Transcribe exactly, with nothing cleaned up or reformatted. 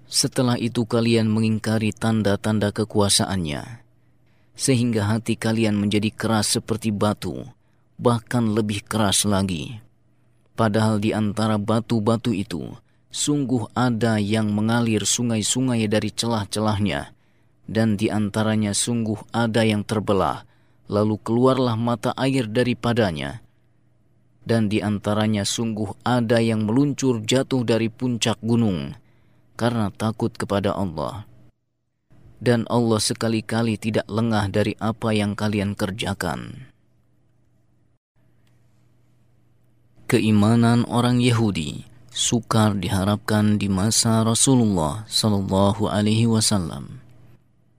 Setelah itu kalian mengingkari tanda-tanda kekuasaannya, sehingga hati kalian menjadi keras seperti batu, bahkan lebih keras lagi. Padahal di antara batu-batu itu, sungguh ada yang mengalir sungai-sungai dari celah-celahnya, dan di antaranya sungguh ada yang terbelah, lalu keluarlah mata air daripadanya. Dan di antaranya sungguh ada yang meluncur jatuh dari puncak gunung, karena takut kepada Allah. Dan Allah sekali-kali tidak lengah dari apa yang kalian kerjakan. Keimanan orang Yahudi sukar diharapkan di masa Rasulullah sallallahu alaihi wasallam.